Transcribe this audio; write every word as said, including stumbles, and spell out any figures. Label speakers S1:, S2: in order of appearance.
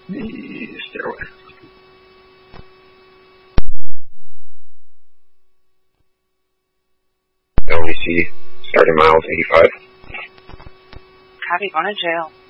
S1: the stairway. L E C, starting miles eighty-five.
S2: Copy, going to jail.